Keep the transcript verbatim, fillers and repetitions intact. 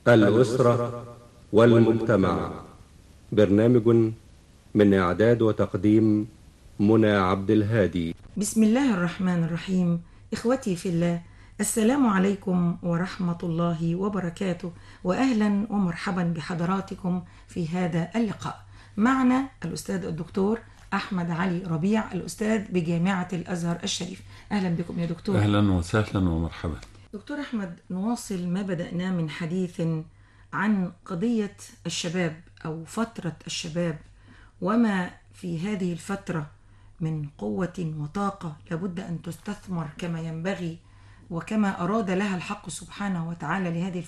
الأسرة والمجتمع. برنامج من إعداد وتقديم منى عبد الهادي. بسم الله الرحمن الرحيم. إخوتي في الله، السلام عليكم ورحمة الله وبركاته، وأهلا ومرحبا بحضراتكم في هذا اللقاء. معنا الأستاذ الدكتور أحمد علي ربيع، الأستاذ بجامعة الأزهر الشريف. أهلا بكم يا دكتور. أهلا وسهلا ومرحبا. دكتور أحمد، نواصل ما بدأناه من حديث عن قضية الشباب أو فترة الشباب، وما في هذه الفترة من قوة وطاقة لابد أن تستثمر كما ينبغي وكما أراد لها الحق سبحانه وتعالى لهذه